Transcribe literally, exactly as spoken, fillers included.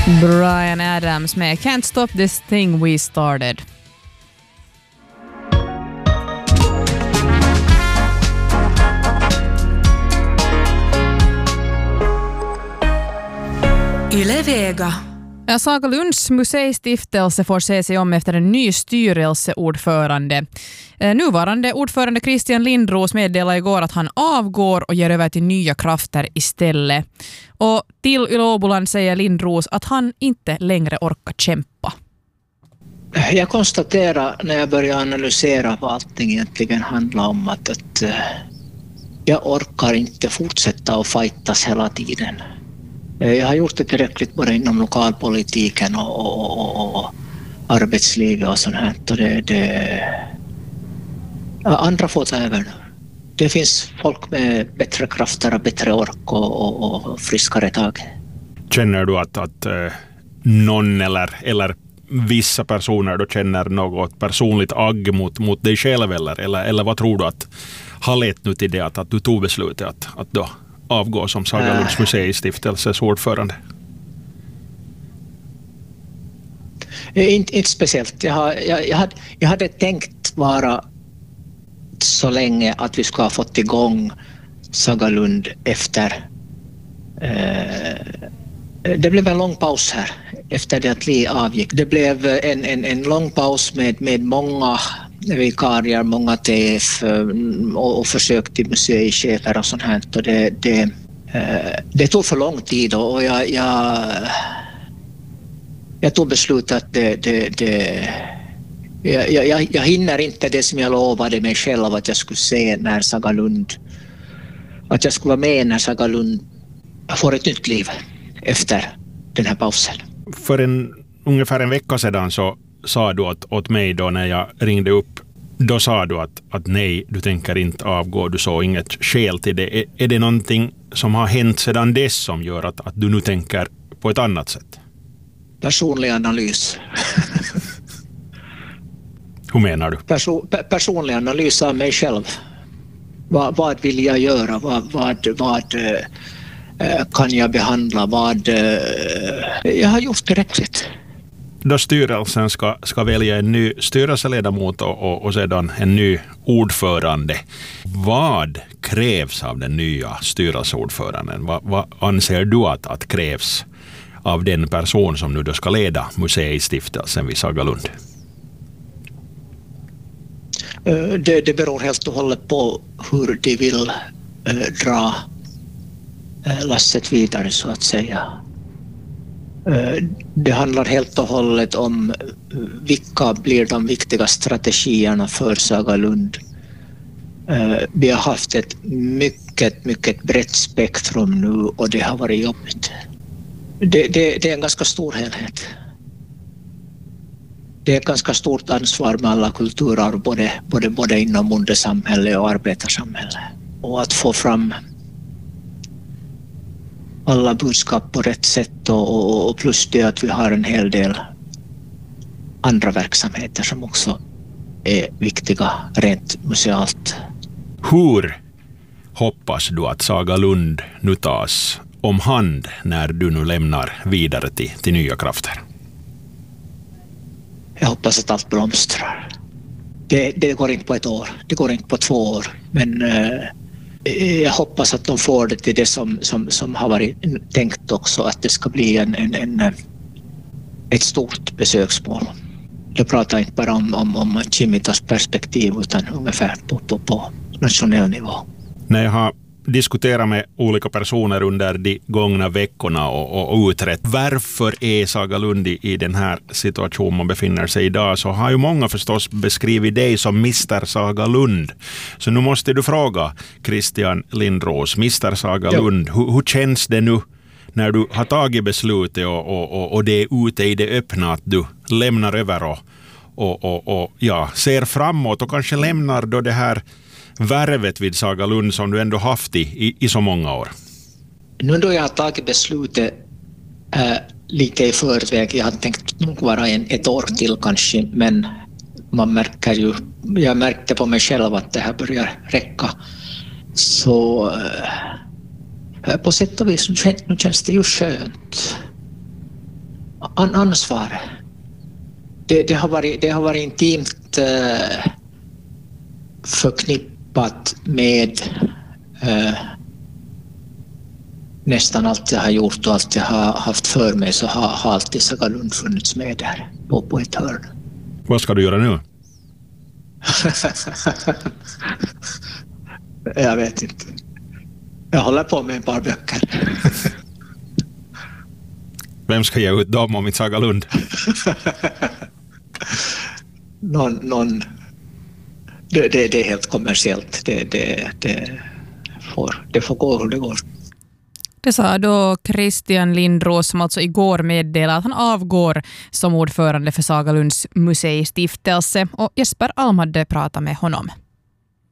Bryan Adams med Can't Stop This Thing We Started. Yle Vega. Ja, Sagalunds museistiftelse får se sig om efter en ny styrelseordförande. Eh, nuvarande ordförande Christian Lindros meddelade igår att han avgår och ger över till nya krafter istället. Och till Yle Åboland säger Lindros att han inte längre orkar kämpa. Jag konstaterar när jag börjar analysera vad allting egentligen handlar om att, att uh, jag orkar inte fortsätta att fightas hela tiden. Jag har gjort det tillräckligt både inom lokalpolitiken och, och, och, och arbetslivet och sånt här. Och det, det, andra får ta över. Det finns folk med bättre krafter och bättre ork och, och, och friskare tag. Känner du att, att eh, någon eller, eller vissa personer då känner något personligt agg mot, mot dig själv eller, eller, eller vad tror du att har lett nu till det att, att du tog beslutet att, att då avgå som Sagalunds museistiftelses ordförande? Inte, inte speciellt. Jag, har, jag, jag, hade, jag hade tänkt vara så länge att vi skulle ha fått igång Sagalund efter. Eh, det blev en lång paus här efter det att Li avgick. Det blev en, en, en lång paus med, med många vikarier, många T F och, och försök till museichefer och sånt här. Och det, det, det tog för lång tid och jag, jag, jag tog beslutet att det, det, det, jag, jag, jag hinner inte det som jag lovade mig själv att jag skulle se när Sagalund, att jag skulle vara med när Sagalund får ett nytt liv efter den här pausen. För en, ungefär en vecka sedan så sa du åt, åt mig då när jag ringde upp, då sa du att, att nej, du tänker inte avgå, du såg inget skäl till det. Är, är det någonting som har hänt sedan dess som gör att, att du nu tänker på ett annat sätt? Personlig analys. Hur menar du? Perso- pe- personlig analys av mig själv. Vad, vad vill jag göra? Vad, vad, vad eh, kan jag behandla? Vad, eh, jag har gjort tillräckligt. Då styrelsen ska, ska välja en ny styrelseledamot och, och, och sedan en ny ordförande. Vad krävs av den nya styrelseordföranden? Vad, vad anser du att, att krävs av den person som nu då ska leda museistiftelsen vid Sagalund? Det, det beror helt och hållet på hur de vill eh, dra eh, lasset vidare så att säga. Det handlar helt och hållet om vilka blir de viktiga strategierna för Sagalund. Vi har haft ett mycket, mycket brett spektrum nu och det har varit jobbigt. Det, det, det är en ganska stor helhet. Det är ett ganska stort ansvar med alla kulturer både, både, både inom bondesamhälle och arbetarsamhälle. Och att få fram alla budskap på rätt sätt och, och plus det att vi har en hel del andra verksamheter som också är viktiga rent musealt. Hur hoppas du att Sagalund nu tas om hand när du nu lämnar vidare till, till nya krafter? Jag hoppas att allt blomstrar. Det, det går inte på ett år, det går inte på två år, men eh, jag hoppas att de får det till det som, som, som har varit tänkt också, att det ska bli en, en, en, ett stort besöksmål. Jag pratar inte bara om, om, om Chimitas perspektiv utan ungefär på, på, på nationell nivå. När jag har diskuterat med olika personer under de gångna veckorna och, och utrett varför är Sagalund i den här situationen man befinner sig idag, så har ju många förstås beskrivit dig som mister Sagalund. Så nu måste du fråga Christian Lindros, mister Sagalund, hur, hur känns det nu när du har tagit beslutet och, och, och, och det är ute i det öppna att du lämnar över och, och, och, och ja, ser framåt och kanske lämnar då det här värvet vid Sagalund som du ändå haft i, i, i så många år? Nu då jag har tagit beslutet äh, lite i förväg, jag har tänkt nog vara en, ett år till kanske, men man märker ju, jag märkte på mig själv att det här börjar räcka. Så äh, på sätt och vis nu känns det ju skönt. an, ansvar. Det, det, har varit, det har varit intimt uh, förknippat med uh, nästan allt jag har gjort och allt jag har haft för mig, så har, har alltid Saga Lund funnits med där på, på ett hörn. Vad ska du göra nu? Jag vet inte. Jag håller på med ett par böcker. Vem ska ge ut dem om inte Saga Lund? någon, någon, det, det, det är helt kommersiellt. Det, det, det, får, det får gå hur det går. Det sa då Christian Lindros, som alltså igår meddelade att han avgår som ordförande för Saga Lunds museistiftelse, och Jesper Alm hade pratat med honom.